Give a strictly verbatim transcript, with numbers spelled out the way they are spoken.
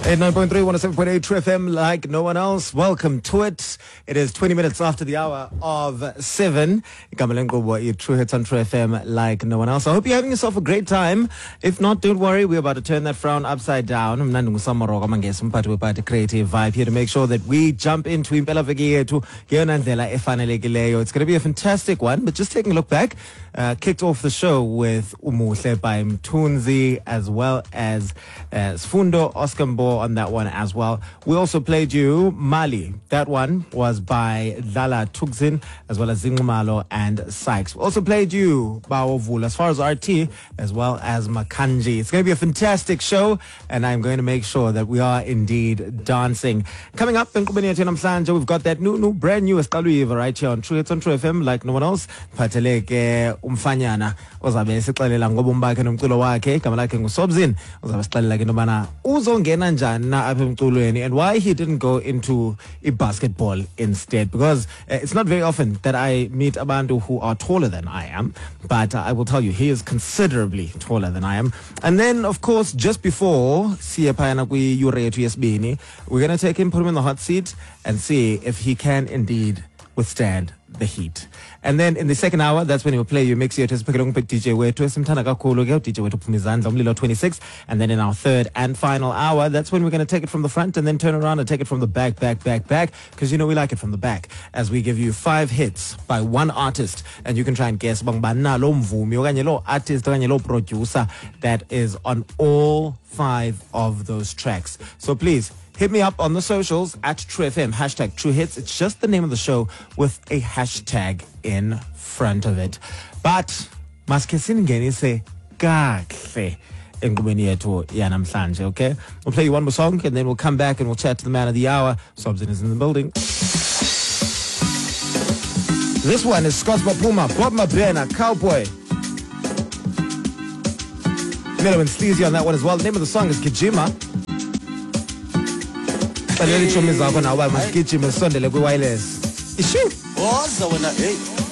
eighty-nine point three, one oh seven point eight True F M, like no one else. Welcome to it. It is twenty minutes after the hour of seven. True Hits on True F M, like no one else. I hope you're having yourself a great time. If not, don't worry. We're about to turn that frown upside down. I'm Nandung Samaro, Kamangesu, Party Creative Vibe, here to make sure that we jump into Impela Veki to Yonandela Efanelegileyo. It's going to be a fantastic one, but just taking a look back, uh, kicked off the show with Umuhle by Mtunzi, as well as uh, Sfundo Oskambo on that one as well. We also played you Mali. That one was by Dala Tugzin, as well as Zingumalo and Sykes. We also played you Baovul, as far as R T, as well as Makanji. It's going to be a fantastic show, and I'm going to make sure that we are indeed dancing. Coming up in Kubeni Namhlanje, we've got that new, new, brand new Escaluiva right here on True Hits on True F M, like no one else. Pateleke umfanyana ozabe esixelela ngobombakhe nomculo wakhe, igama lakhe nguSobzin, ozabe esixelela ke nobana uzongena njani na apha emculweni, and why he didn't go into a basketball instead, because uh, it's not very often that I meet abantu who are taller than I am, but uh, I will tell you, he is considerably taller than I am. And then, of course, just before siye phayana kwi-yure yethu yesibini, we're going to take him, put him in the hot seat, and see if he can indeed withstand the heat. And then in the second hour, that's when he will play you mix yethu esiphekele nguphe D J wethu esimthanda kakhulu ke D J wethu Phumizandla umlilo twenty-six. And then in our third and final hour, that's when we're going to take it from the front and then turn around and take it from the back, back, back, back, because you know we like it from the back, as we give you five hits by one artist, and you can try and guess bang bana lo mvumi okanye lo artist okanye lo producer that is on all five of those tracks. So please hit me up on the socials at True F M, hashtag True Hits. It's just the name of the show with a hashtag in front of it. But maske singenise kahle enkubeni yethu yanamhlanje, okay? We'll play you one more song and then we'll come back and we'll chat to the man of the hour. Sobzin is in the building. This one is Scott Mapuma, Bob Mabena, Cowboy. Miller and Sleazy on that one as well. The name of the song is Kijima. Hey, hey, hey. Issue.